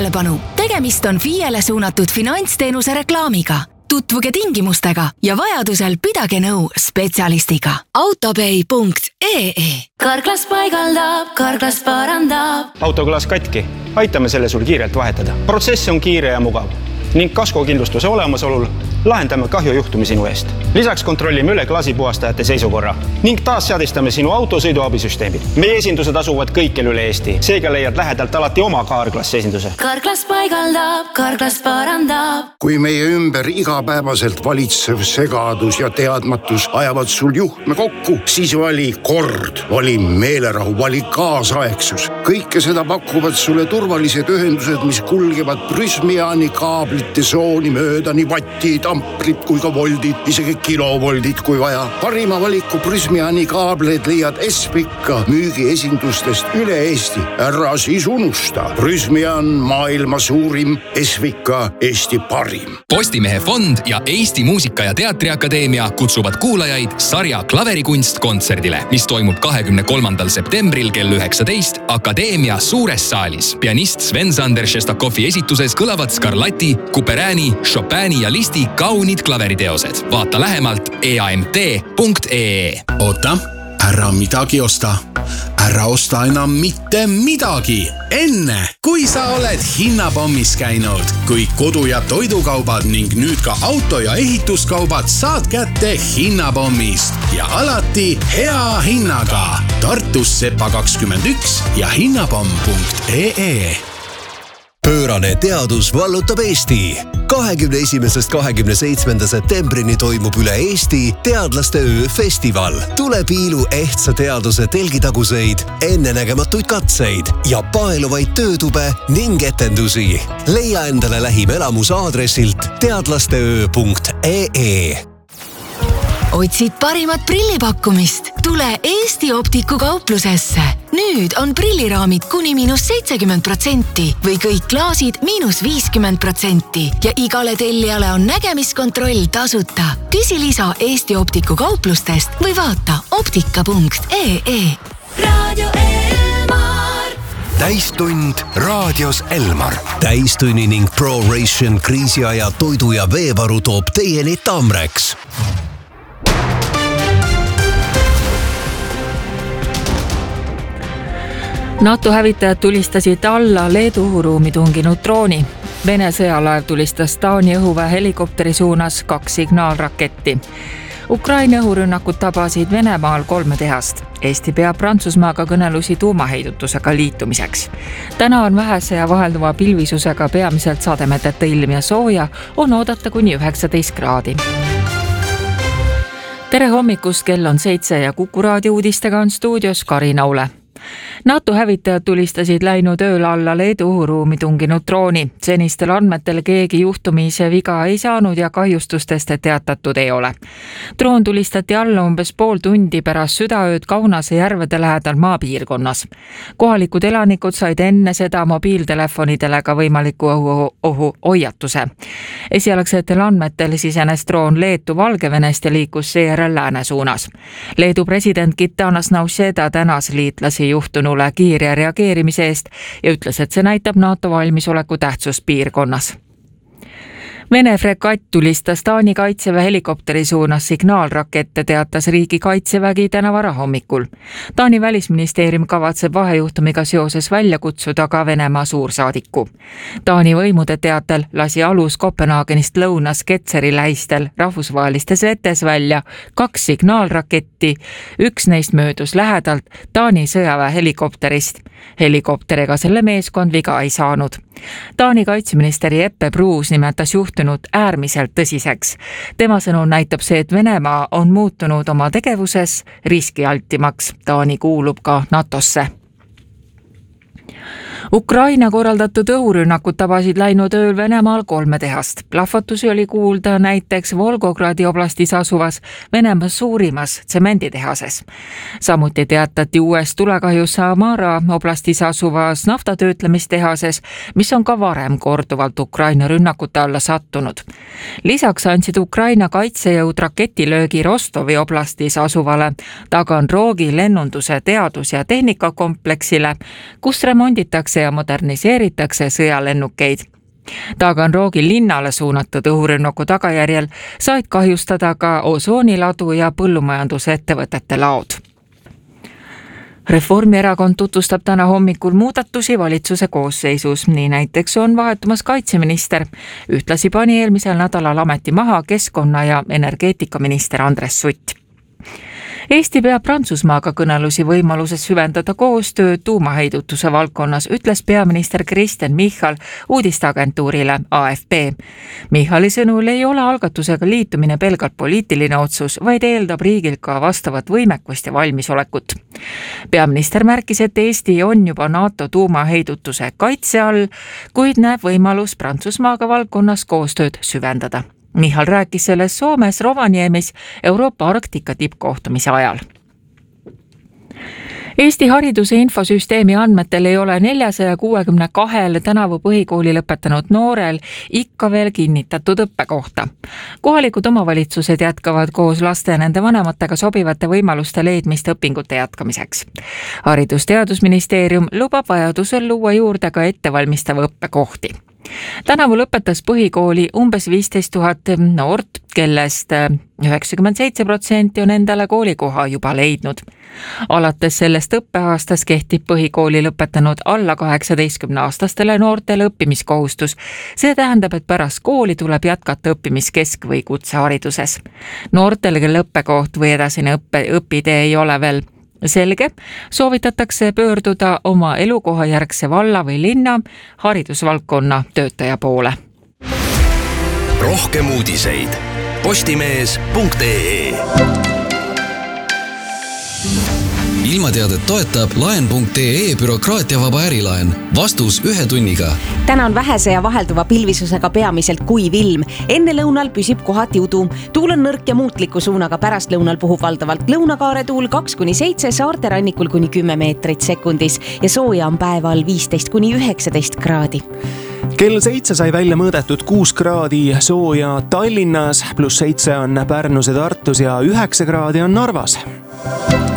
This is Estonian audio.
Tähelepanu! Tegemist on FIE-le suunatud finantsteenuse reklaamiga. Tutvuge tingimustega ja vajadusel pidage nõu spetsialistiga. Autopay.ee Karklas paigaldab, Karklas parandab. Autoklaas katki. Aitame selle sul kiirelt vahetada. Protsess on kiire ja mugav. Ning kaskokindlustuse olemasolul lahendame kahjujuhtumi sinu eest. Lisaks kontrollime üle klaasipuhastajate seisukorra ning taas seadistame sinu autosõiduabisüsteemid. Meie esindused asuvad kõikjal üle Eesti. Seega leiad lähedalt alati oma Karklas esinduse. Karklas paigaldab, Karklas parandab. Kui meie ümber igapäevaselt valitsev segadus ja teadmatus ajavad sul juhtme kokku, siis vali kord, vali meelerahu, vali kaasaegsus. Kõike seda pakuvad sulle turvalised ühendused, mis kulgevad Prysmiani kaablite sooni mööda nii vatid, amprid kui ka voldid, isegi kilovoldid kui vaja. Parima valiku Prysmiani kaableid leiad Espika müügiesindustest üle Eesti. Ära siis unusta. Prysmian maailma suurim, Espika Eesti parim. Postimehe fond ja Eesti Muusika- ja Teatriakadeemia kutsuvad kuulajaid sarja Klaverikunst kontserdile, mis toimub 23. septembril kell 19 Akadeemia suures saalis. Pianist Sven-Sander Šestakovi esituses kõlavad Scarlatti, Couperini, Chopini ja Listi kaunid klaveriteosed. Vaata lähemalt eamt.ee. Oota, ära midagi osta. Ära osta enam mitte midagi. Enne, kui sa oled hinnapommis käinud. Kõik kodu- ja toidukaubad ning nüüd ka auto- ja ehituskaubad saad kätte hinnapommist. Ja alati hea hinnaga. Tartus Sepa 21 ja hinnapomm.ee. Pöörane teadus vallutab Eesti. 21.–27. septembrini toimub üle Eesti teadlaste öö festival. Tule piilu ehtsa teaduse telgitaguseid, ennenägematuid katseid ja paeluvaid töötube ning etendusi. Leia endale lähim elamus aadressilt teadlasteöö.ee. Otsid parimat prillipakkumist? Tule Eesti Optiku kauplusesse. Nüüd on prilliraamid kuni -70% või kõik klaasid -50% ja igale tellijale on nägemiskontroll tasuta. Küsi lisa Eesti Optiku kauplustest või vaata optika.ee. Radio Elmar. Täistund raadios Elmar. Täistunni ning ProRation kriisiaja toidu- ja veevaru toob teieni Tamreks. NATO hävitajad tulistasid alla Leedu õhuruumi tunginud drooni. Vene sõjalaev tulistas Taani õhuväe helikopteri suunas 2 signaalraketti. Ukraina õhurünnakud tabasid Venemaal 3 tehast. Eesti peab Prantsusmaaga kõnelusi tuumaheidutusega liitumiseks. Täna on vähese ja vahelduva pilvisusega peamiselt sademeteta ilm ja sooja, on oodata kuni 19 kraadi. Tere hommikust, kell on 7 ja Kuku raadio uudistega on stuudios Karin Aule. NATO hävitajad tulistasid läinud ööl alla Leedu õhuruumi tunginud drooni. Senistel andmetel keegi juhtumise viga ei saanud ja kahjustustest teatatud ei ole. Droon tulistati alla umbes pool tundi pärast südaööd Kaunase järvede lähedal maapiirkonnas. Kohalikud elanikud said enne seda mobiiltelefonidele ka võimaliku ohuhoiatuse. Esialgsetel andmetel sisenes droon Leetu Valgevenest ja liikus seejärel lääne suunas. Leedu president Gitanas Nausėda tänas liitlasi juhtunule kiire reageerimise eest ja ütles, et see näitab NATO valmisoleku tähtsust piirkonnas. Vene fregatt tulistas Taani kaitseväe helikopteri suunas signaalrakette, teatas riigi kaitsevägi täna varahommikul. Taani välisministeerium kavatseb vahejuhtumiga seoses välja kutsuda ka Venemaa suursaadiku. Taani võimude teatel lasi alus Kopenhaagenist lõunas Ketseri lähistel rahvusvahelistes vetes välja 2 signaalraketti. Üks neist möödus lähedalt Taani sõjaväe helikopterist. Helikopteriga selle meeskond viga ei saanud. Taani kaitseministeri Eppe Bruus nimetas juhtunud äärmiselt tõsiseks. Tema sõnul näitab see, et Venemaa on muutunud oma tegevuses riskialtimaks. Taani kuulub ka NATOsse. Ukraina korraldatud õhurünnakud tabasid läinud ööl Venemaal 3 tehast. Plahvatusi oli kuulda näiteks Volgogradi oblastis asuvas Venemaa suurimas tsemenditehases. Samuti teatati uuest tulekahjus Samara oblastis asuvas naftatöötlemistehases, mis on ka varem korduvalt Ukraina rünnakute alla sattunud. Lisaks andsid Ukraina kaitsejõud raketilöögi Rostovi oblastis asuvale Taganrogi lennunduse teadus- ja tehnikakompleksile, kus remonditakse hangitakse ja moderniseeritakse sõjalennukeid. Taganrogi linnale suunatud õhurünnaku tagajärjel said kahjustada ka osooniladu ja põllumajandusettevõtete laod. Reformierakond tutvustab täna hommikul muudatusi valitsuse koosseisus, nii näiteks on vahetumas kaitseminister. Ühtlasi pani eelmisel nädalal ameti maha keskkonna- ja energeetikaminister Andres Sutt. Eesti peab Prantsusmaaga kõnelusi võimaluses süvendada koostööd tuumaheidutuse valdkonnas, ütles peaminister Kristen Michal uudisteagentuurile AFP. Michali sõnul ei ole algatusega liitumine pelgalt poliitiline otsus, vaid eeldab riigilt ka vastavat võimekust ja valmisolekut. Peaminister märkis, et Eesti on juba NATO tuumaheidutuse kaitse all, kuid näeb võimalus Prantsusmaaga valdkonnas koostööd süvendada. Michal rääkis selles Soomes Rovaniemis Euroopa Arktika tippkohtumise ajal. Eesti hariduse infosüsteemi andmetel ei ole 462 tänavu põhikooli lõpetanud noorel ikka veel kinnitatud õppekohta. Kohalikud omavalitsused jätkavad koos laste ja nende vanematega sobivate võimaluste leidmist õpingute jätkamiseks. Haridus-teadusministeerium lubab vajadusel luua juurde ka ettevalmistava õppekohti. Tänavu lõpetas põhikooli umbes 15 000 noort, kellest 97% on endale koolikoha juba leidnud. Alates sellest õppeaastas kehtib põhikooli lõpetanud alla 18-aastastele noortele õppimiskohustus. See tähendab, et pärast kooli tuleb jätkata õppimis kesk- või kutsehariduses. Noortele, kel õppekoht või edasine õpitee ei ole veel selge, soovitatakse pöörduda oma elukoha järgse valla või linna haridusvaldkonna töötaja poole. Rohkem uudiseid postimees.ee. Ilmateadet toetab laen.ee bürokraatiavaba ärilaen. Vastus 1 tunniga. Täna on vähese ja vahelduva pilvisusega peamiselt kuiv ilm. Enne lõunal püsib kohati udu. Tuul on nõrk ja muutliku suunaga, pärast lõunal puhub valdavalt lõunakaare tuul 2-7, saarte rannikul kuni 10 meetrit sekundis ja sooja on päeval 15-19 kraadi. Kell 7 sai välja mõõdetud 6 kraadi sooja Tallinnas, +7 on Pärnus ja Tartus ja 9 kraadi on Narvas.